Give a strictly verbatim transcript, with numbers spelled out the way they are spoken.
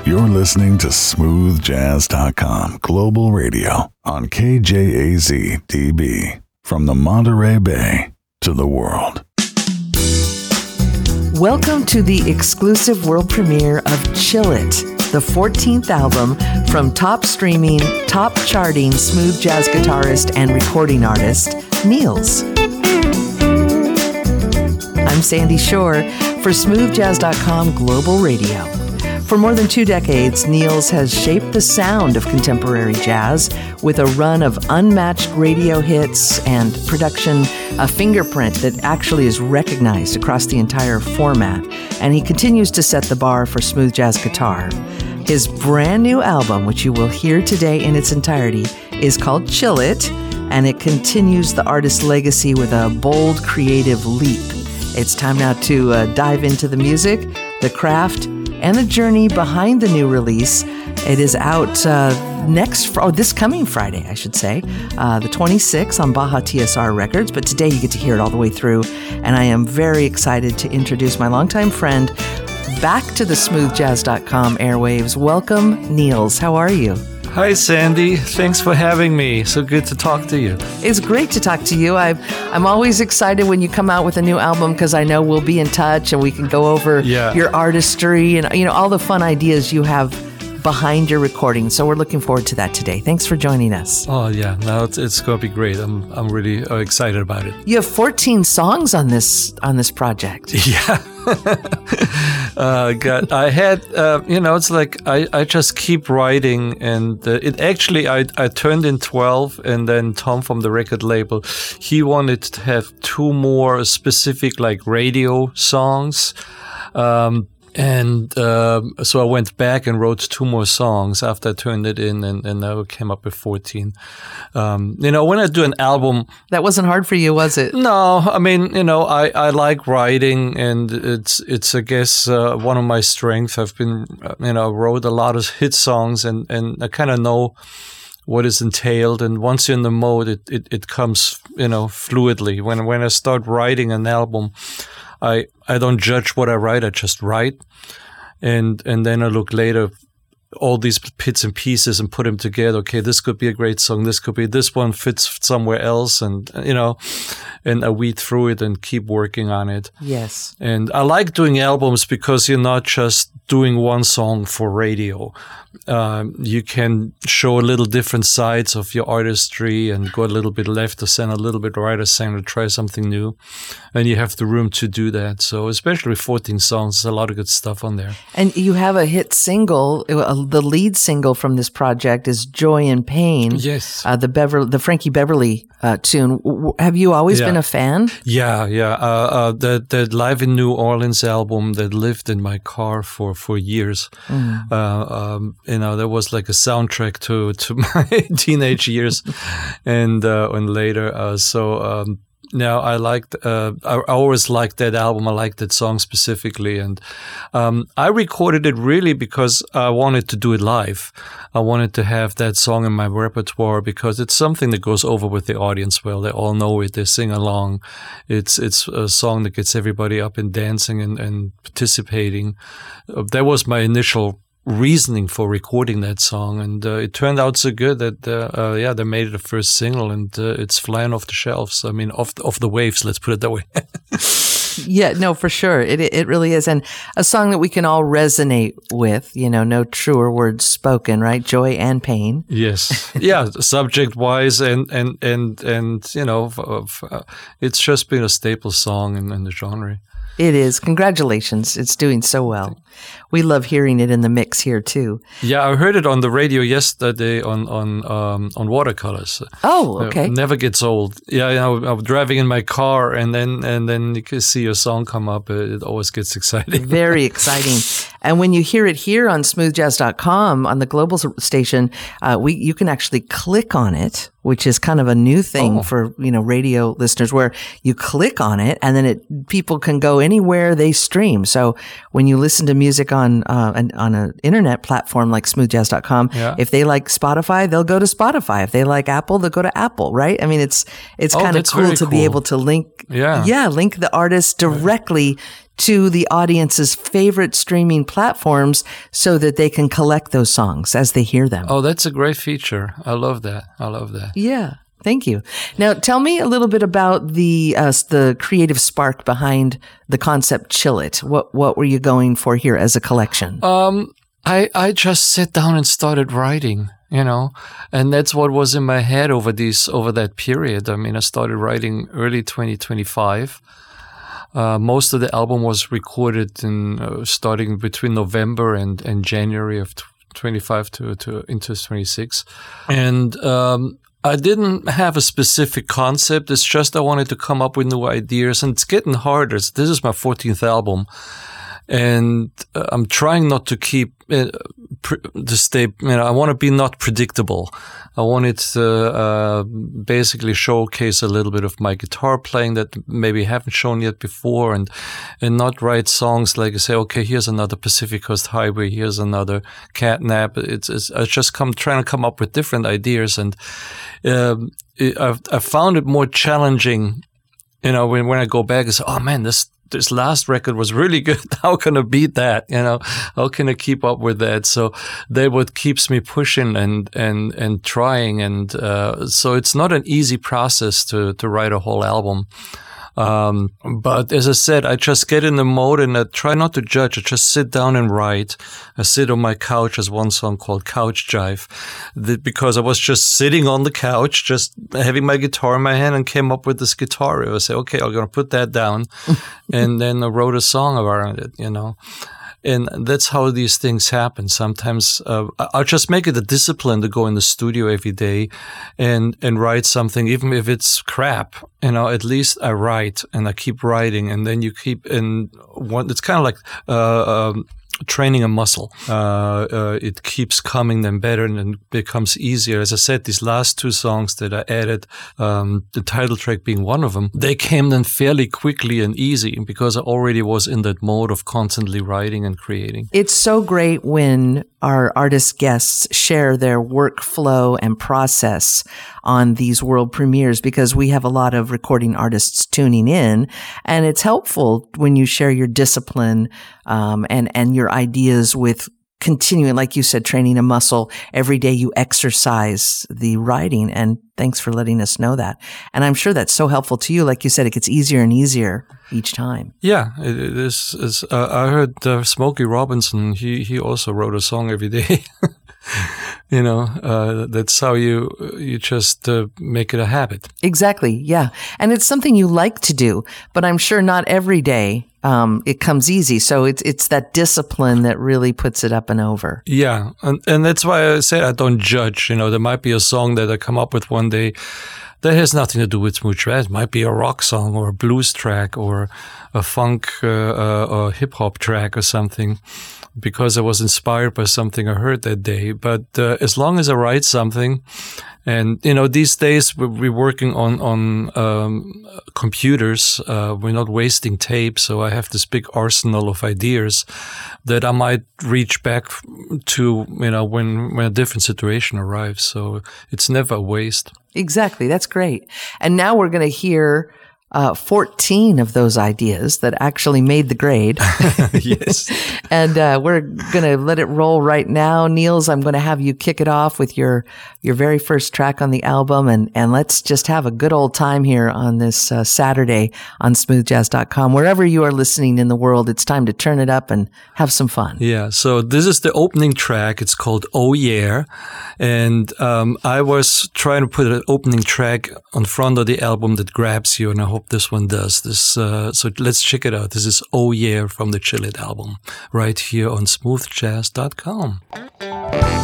You're listening to smooth jazz dot com Global Radio on K J A Z D B. From the Monterey Bay to the world. Welcome to the exclusive world premiere of Chill It, the fourteenth album from top streaming, top charting smooth jazz guitarist and recording artist, Niels. I'm Sandy Shore for smooth jazz dot com Global Radio. For more than two decades, Niels has shaped the sound of contemporary jazz with a run of unmatched radio hits and production, a fingerprint that actually is recognized across the entire format, and he continues to set the bar for smooth jazz guitar. His brand new album, which you will hear today in its entirety, is called Chill It, and it continues the artist's legacy with a bold, creative leap. It's time now to uh, dive into the music, the craft, and the journey behind the new release. It is out uh, next, oh, this coming Friday, I should say, uh, the twenty-sixth on Baja T S R Records. But today you get to hear it all the way through. And I am very excited to introduce my longtime friend back to the smooth jazz dot com airwaves. Welcome, Niels. How are you? Hi, Sandy. Thanks for having me. So good to talk to you. It's great to talk to you. I, I'm always excited when you come out with a new album because I know we'll be in touch and we can go over yeah. your artistry and you know all the fun ideas you have behind your recording. So we're looking forward to that today. Thanks for joining us. Oh, yeah. No, it's, it's going to be great. I'm I'm really uh, excited about it. You have fourteen songs on this on this project. Yeah. uh, God, I had, uh, you know, it's like I, I just keep writing, and uh, it actually, I, I turned in twelve, and then Tom from the record label, he wanted to have two more specific, like, radio songs. Um, And um, so I went back and wrote two more songs after I turned it in, and, and I came up with fourteen. Um, you know, when I do an album... That wasn't hard for you, was it? No, I mean, you know, I, I like writing, and it's, it's I guess, uh, one of my strengths. I've been, you know, wrote a lot of hit songs, and, and I kind of know what is entailed. And once you're in the mode, it, it, it comes, you know, fluidly. When, when I start writing an album... I, I don't judge what I write, I just write. And and then I look later, all these bits and pieces, and put them together. Okay, this could be a great song, this could be, this one fits somewhere else. And, you know, and I weed through it and keep working on it. Yes. And I like doing albums because you're not just doing one song for radio. Um, you can show a little different sides of your artistry and go a little bit left or center, a little bit right or center, try something new. And you have the room to do that. So especially with fourteen songs, there's a lot of good stuff on there. And you have a hit single. Uh, the lead single from this project is Joy and Pain. Yes. Uh, the Beverly, the Frankie Beverly uh, tune. W- have you always yeah. been a fan? Yeah, yeah. Uh, uh, that, that Live in New Orleans album that lived in my car for, for years. Mm. Uh, um, you know, that was like a soundtrack to, to my teenage years and, uh, and later. Uh, so, um, now I liked, uh, I always liked that album. I liked that song specifically. And, um, I recorded it really because I wanted to do it live. I wanted to have that song in my repertoire because it's something that goes over with the audience well. They all know it. They sing along. It's, it's a song that gets everybody up and dancing and, and participating. Uh, that was my initial reasoning for recording that song, and uh, it turned out so good that uh, uh, yeah, they made it a first single, and uh, it's flying off the shelves. I mean, off the, off the waves. Let's put it that way. Yeah, no, for sure, it it really is, and a song that we can all resonate with. You know, no truer words spoken, right? Joy and pain. Yes, yeah, subject wise, and and and and you know, uh, it's just been a staple song in, in the genre. It is. Congratulations. It's doing so well. We love hearing it in the mix here, too. Yeah, I heard it on the radio yesterday on on um, on Watercolors. Oh, okay. It never gets old. Yeah, you know, I'm driving in my car, and then and then you can see your song come up. It always gets exciting. Very exciting. And when you hear it here on smooth jazz dot com on the global station, uh, we you can actually click on it, which is kind of a new thing oh. for you know radio listeners, where you click on it and then it people can go anywhere they stream. So when you listen to music on uh, an on an internet platform like smooth jazz dot com, yeah. if they like Spotify, they'll go to Spotify. If they like Apple, they'll go to Apple. Right? I mean, it's it's oh, kind of cool to cool. be able to link, yeah, yeah, link the artist directly to the audience's favorite streaming platforms so that they can collect those songs as they hear them. Oh, that's a great feature. I love that. I love that. Yeah. Thank you. Now, tell me a little bit about the uh, the creative spark behind the concept Chill It. What what were you going for here as a collection? Um, I I just sat down and started writing, you know, and that's what was in my head over these over that period. I mean, I started writing early twenty twenty-five. Uh, most of the album was recorded in uh, starting between November and, and January of twenty-five to to into twenty-six, and um, I didn't have a specific concept. It's just I wanted to come up with new ideas, and it's getting harder. This is my fourteenth album, and uh, I'm trying not to keep uh, pre- to stay. You know, I want to be not predictable. I wanted to uh, basically showcase a little bit of my guitar playing that maybe I haven't shown yet before, and and not write songs like I say, okay, here's another Pacific Coast Highway, here's another Catnap. It's, it's I just come trying to come up with different ideas, and um, it, I've I found it more challenging. You know, when when I go back and say, oh man, this. This last record was really good. How can I beat that? You know, how can I keep up with that? So that what keeps me pushing and and and trying. And uh, so it's not an easy process to to write a whole album. Um, but as I said, I just get in the mode and I try not to judge. I just sit down and write. I sit on my couch, as one song called Couch Jive, that because I was just sitting on the couch, just having my guitar in my hand, and came up with this guitar riff. I said, okay, I'm going to put that down. And then I wrote a song around it, you know. And that's how these things happen. Sometimes uh, I'll just make it a discipline to go in the studio every day and, and write something, even if it's crap. You know, at least I write and I keep writing, and then you keep in one. It's kind of like uh, um, training a muscle. Uh, uh, it keeps coming then better and then becomes easier. As I said, these last two songs that I added, um, the title track being one of them, they came then fairly quickly and easy because I already was in that mode of constantly writing and creating. It's so great when our artist guests share their workflow and process on these world premieres, because we have a lot of recording artists tuning in, and it's helpful when you share your discipline um, and and your ideas with continuing, like you said, training a muscle. Every day you exercise the writing, and thanks for letting us know that. And I'm sure that's so helpful to you. Like you said, it gets easier and easier each time. Yeah, it, it is. It's, uh, I heard uh, Smokey Robinson, he, he also wrote a song every day. You know, uh, that's how you you just uh, make it a habit. Exactly, yeah. And it's something you like to do, but I'm sure not every day um, it comes easy. So it's it's that discipline that really puts it up and over. Yeah, and, and that's why I say I don't judge. You know, there might be a song that I come up with one day that has nothing to do with smooth jazz. It might be a rock song or a blues track or a funk uh, uh, or hip-hop track or something, because I was inspired by something I heard that day. But uh, as long as I write something, and, you know, these days we're working on, on um, computers. Uh, we're not wasting tape, so I have this big arsenal of ideas that I might reach back to, you know, when, when a different situation arrives. So it's never a waste. Exactly. That's great. And now we're going to hear Uh, fourteen of those ideas that actually made the grade. Yes. And uh, we're going to let it roll right now. Niels, I'm going to have you kick it off with your your very first track on the album. And, and let's just have a good old time here on this uh, Saturday on smooth jazz dot com. Wherever you are listening in the world, it's time to turn it up and have some fun. Yeah. So this is the opening track. It's called Oh Yeah. And um, I was trying to put an opening track on front of the album that grabs you, and I hope this one does this. Uh, so let's check it out. This is Oh Yeah from the Chill It album right here on smooth jazz dot com.